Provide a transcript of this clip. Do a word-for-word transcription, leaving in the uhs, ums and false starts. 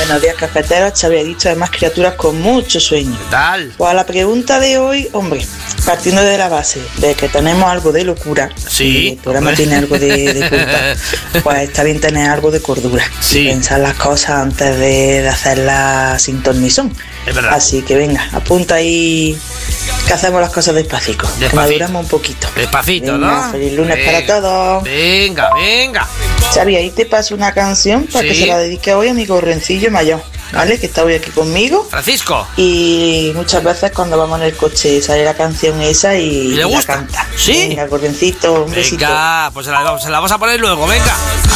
Buenos días, cafeteros. Xavi ha dicho, además, criaturas con mucho sueño. ¿Qué tal? Pues a la pregunta de hoy, hombre, partiendo de la base de que tenemos algo de locura, sí, y el programa hombre. tiene algo de, de culpa, pues está bien tener algo de cordura. Sí. Y pensar las cosas antes de, de hacerlas sin ton ni son. Es verdad. Así que venga, apunta ahí que hacemos las cosas despacito, que Despacito. maduramos un poquito. Despacito, Venga, ¿no? feliz lunes Venga. para todos. Venga, venga. Xavi, ahí te paso una canción para Sí. que se la dedique hoy a mi correncillo mayor, ¿vale? Que está hoy aquí conmigo. Francisco. Y muchas veces cuando vamos en el coche sale la canción esa y, ¿Y le y la gusta? canta. ¿Sí? Venga, correncito, un besito. Venga, pues se la, se la vamos a poner luego, venga.